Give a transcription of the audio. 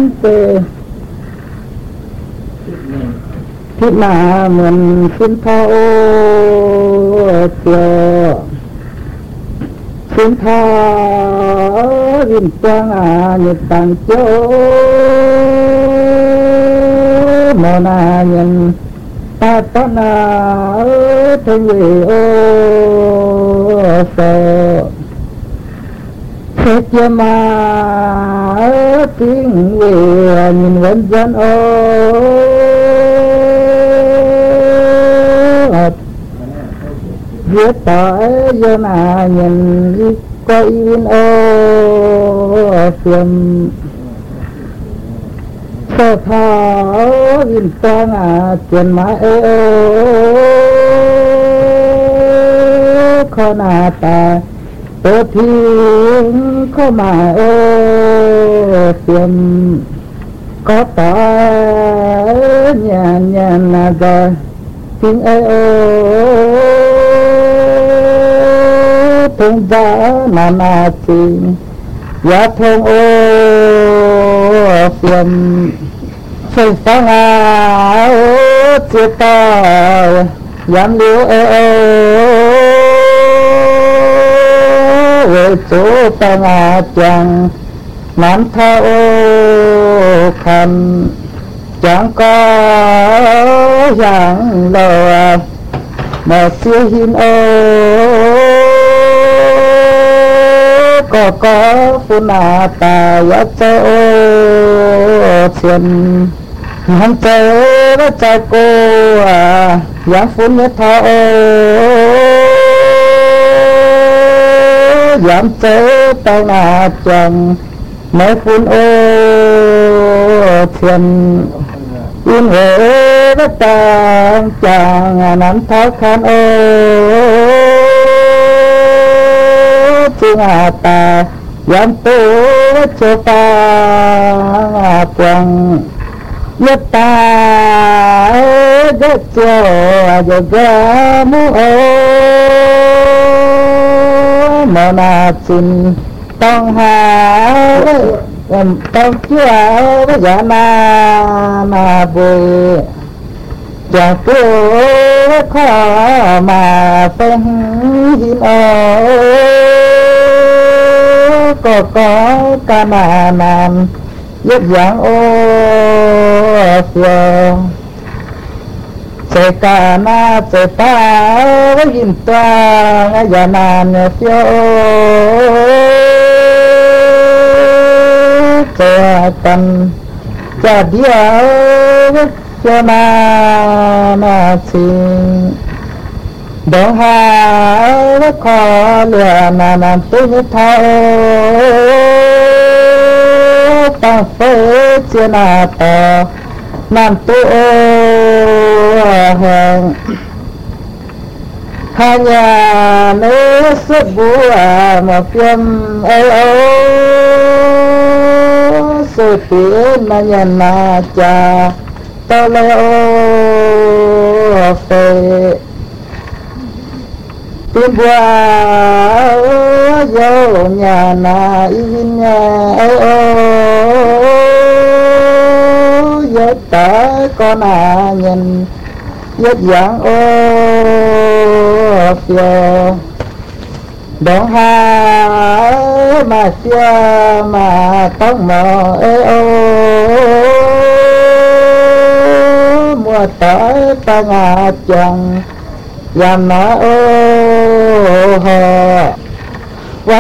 tê thiết mà mình xin thao tiêu xin thao viên quang nhật tàng châu mò na nhân ta ta na thân vị ô sơ thế chia mà tiếng về nhìn vẫn dân ô viết tới dân nhìn đi quay in ô phim sơ thảo in tăng tiền mãi ô khó nà ta ô thiên khó mà ô phim có tỏ nhà nhà là rồi tiếng ô thông giá mà tình giá thông ô phiền xây sáng ô chia ta dám liếu ô về chỗ ta chẳng nắm thao ô khăn chẳng có dạng lờ mà siêu hin có phụ nà ta giá cho tiền hắn chơi nó cho cô giá phụ nhất thao giảm chơi tao nà chẳng mấy phun tiền yên hệ nó ta chẳng nắm thao khăn chung ta giảm tu cho ta quăng nhất ta rất cho ra mu mà na xin tông hà tông chúa với giả na vui chàng tu khó mà phân hin có ca mà làm giúp dạng phiêu chạy ca na chạy ta với hình toa ngay giả nàn phiêu chạy tầm chạy điệu cho na xin đón hà rất khó lừa làm tôi như thao ta phê chưa là tờ làm tôi hẹn hai nhà nếu xuất vũ một phim sự tiến mà nhận là cha tao leo phê tìm qua vô nhà na in nhà vết tới con nhìn vết dạng phiêu đón hà mà xưa mà tông mờ mùa tới ta ngà chồng làm nó hờ